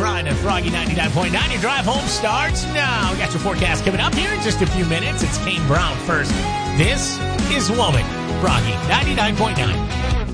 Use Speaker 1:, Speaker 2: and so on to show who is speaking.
Speaker 1: Ryan and Froggy 99.9. Your drive home starts now. We got your forecast coming up here in just a few minutes. It's Kane Brown first. This is Woman. Froggy 99.9.